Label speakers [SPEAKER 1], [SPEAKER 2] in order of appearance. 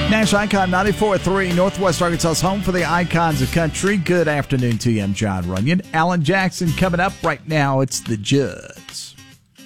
[SPEAKER 1] National Icon 94.3, Northwest Arkansas's home for the icons of country. Good afternoon to you. I'm John Runyon. Alan Jackson coming up right now. It's The Judge.